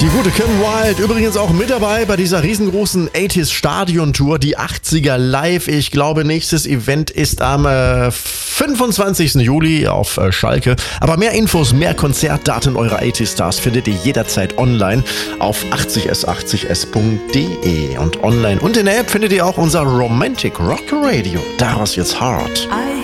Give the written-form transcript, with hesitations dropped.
Die gute Kim Wilde übrigens auch mit dabei bei dieser riesengroßen 80s Stadion-Tour, die 80er live. Ich glaube, nächstes Event ist am 25. Juli auf Schalke. Aber mehr Infos, mehr Konzertdaten eurer 80s Stars findet ihr jederzeit online auf 80s80s.de. Und online und in der App findet ihr auch unser Romantic Rock Radio. Daraus jetzt Hard.